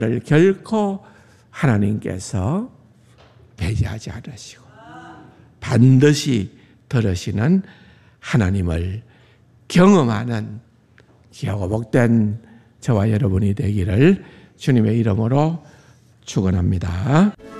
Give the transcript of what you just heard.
결코 하나님께서 배제하지 않으시고 반드시 들으시는 하나님을 경험하는 귀하고 복된 저와 여러분이 되기를 주님의 이름으로 축원합니다.